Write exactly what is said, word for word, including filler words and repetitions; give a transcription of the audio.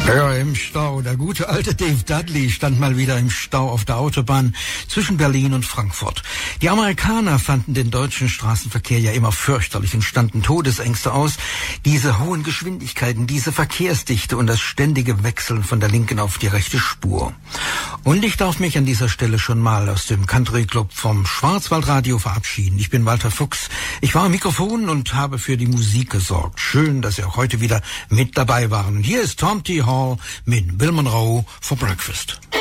Ja, im Stau. Der gute alte Dave Dudley stand mal wieder im Stau auf der Autobahn zwischen Berlin und Frankfurt. Die Amerikaner fanden den deutschen Straßenverkehr ja immer fürchterlich und standen Todesängste aus. Diese hohen Geschwindigkeiten, diese Verkehrsdichte und das ständige Wechseln von der linken auf die rechte Spur. Und ich darf mich an dieser Stelle schon mal aus dem Country Club vom Schwarzwaldradio verabschieden. Ich bin Walter Fuchs. Ich war am Mikrofon und habe für die Musik gesorgt. Schön, dass Sie auch heute wieder mit dabei waren. Und hier ist Tom T. Hall mit Bill Monroe for Breakfast.